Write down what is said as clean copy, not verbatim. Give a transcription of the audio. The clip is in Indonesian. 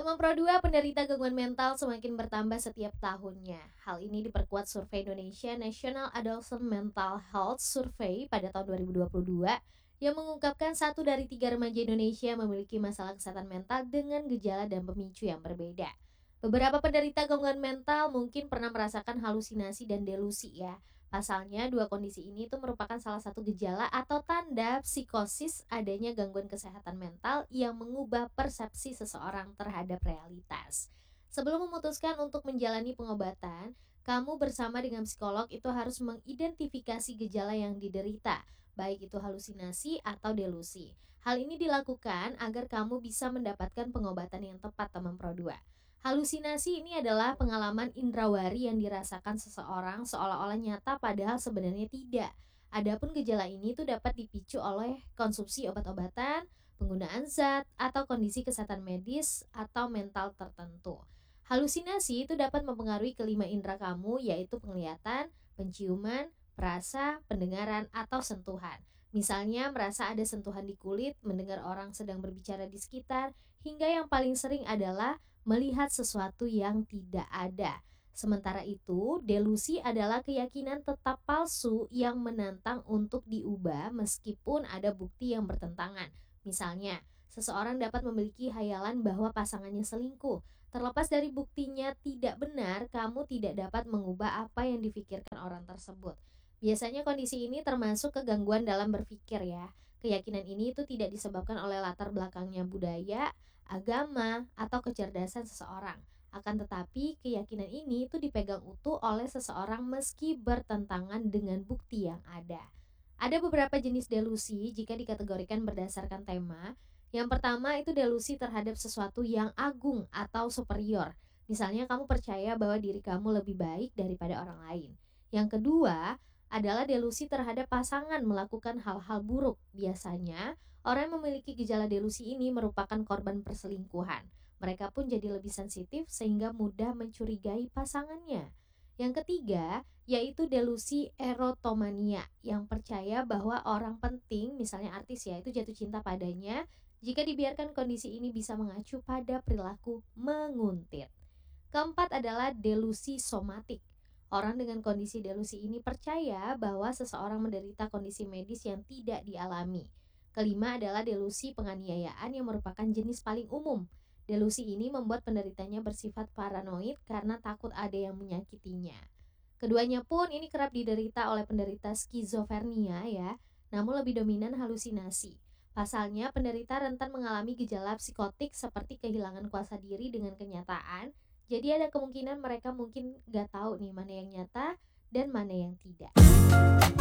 Teman Pro 2 penderita gangguan mental semakin bertambah setiap tahunnya. Hal ini diperkuat survei Indonesia National Adolescent Mental Health Survey pada tahun 2022 yang mengungkapkan 1 dari 3 remaja Indonesia memiliki masalah kesehatan mental dengan gejala dan pemicu yang berbeda. Beberapa penderita gangguan mental mungkin pernah merasakan halusinasi dan delusi ya. Pasalnya, dua kondisi ini itu merupakan salah satu gejala atau tanda psikosis adanya gangguan kesehatan mental yang mengubah persepsi seseorang terhadap realitas. Sebelum memutuskan untuk menjalani pengobatan, kamu bersama dengan psikolog itu harus mengidentifikasi gejala yang diderita, baik itu halusinasi atau delusi. Hal ini dilakukan agar kamu bisa mendapatkan pengobatan yang tepat, teman Pro 2. Halusinasi ini adalah pengalaman indrawari yang dirasakan seseorang seolah-olah nyata padahal sebenarnya tidak. Adapun gejala ini tuh dapat dipicu oleh konsumsi obat-obatan, penggunaan zat, atau kondisi kesehatan medis atau mental tertentu. Halusinasi itu dapat mempengaruhi kelima indera kamu, yaitu penglihatan, penciuman, perasa, pendengaran, atau sentuhan. Misalnya merasa ada sentuhan di kulit, mendengar orang sedang berbicara di sekitar, hingga yang paling sering adalah melihat sesuatu yang tidak ada. Sementara itu, delusi adalah keyakinan tetap palsu yang menantang untuk diubah meskipun ada bukti yang bertentangan. Misalnya, seseorang dapat memiliki hayalan bahwa pasangannya selingkuh. Terlepas dari buktinya tidak benar, kamu tidak dapat mengubah apa yang difikirkan orang tersebut. Biasanya kondisi ini termasuk kegangguan dalam berpikir ya. Keyakinan ini itu tidak disebabkan oleh latar belakangnya budaya, agama, atau kecerdasan seseorang. Akan tetapi, keyakinan ini itu dipegang utuh oleh seseorang meski bertentangan dengan bukti yang ada. Ada beberapa jenis delusi jika dikategorikan berdasarkan tema. Yang pertama itu delusi terhadap sesuatu yang agung atau superior. Misalnya kamu percaya bahwa diri kamu lebih baik daripada orang lain. Yang kedua adalah delusi terhadap pasangan melakukan hal-hal buruk. Biasanya, orang yang memiliki gejala delusi ini merupakan korban perselingkuhan. Mereka pun jadi lebih sensitif sehingga mudah mencurigai pasangannya. Yang ketiga, yaitu delusi erotomania, yang percaya bahwa orang penting, misalnya artis ya, itu jatuh cinta padanya jika dibiarkan kondisi ini bisa mengacu pada perilaku menguntit. Keempat adalah delusi somatik. Orang dengan kondisi delusi ini percaya bahwa seseorang menderita kondisi medis yang tidak dialami. Kelima adalah delusi penganiayaan yang merupakan jenis paling umum. Delusi ini membuat penderitanya bersifat paranoid karena takut ada yang menyakitinya. Keduanya pun ini kerap diderita oleh penderita skizofrenia ya, namun lebih dominan halusinasi. Pasalnya penderita rentan mengalami gejala psikotik seperti kehilangan kuasa diri dengan kenyataan. Jadi ada kemungkinan mereka mungkin gak tahu nih mana yang nyata dan mana yang tidak.